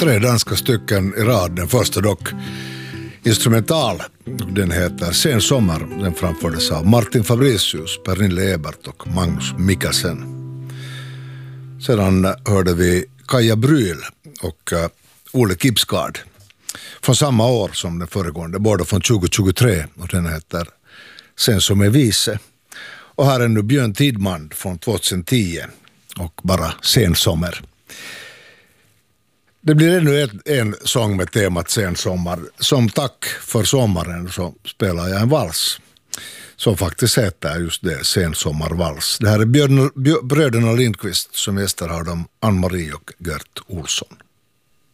3 danska stycken i rad. Den första dock instrumental. Den heter Sen sommar. Den framfördes av Martin Fabricius, Pernille Ebert och Magnus Mikkelsen. Sedan hörde vi Kaja Bryl och Ole Kipsgaard från samma år som den föregående, båda från 2023, och den heter Sen som är vise. Och här är nu Björn Tidman från 2010 och bara Sensommar. Det blir ännu en sång med temat Sensommar. Som tack för sommaren så spelar jag en vals som faktiskt heter just det, Sensommarvals. Det här är bröderna Lindqvist, som gäster har de Ann-Marie och Gert Olsson.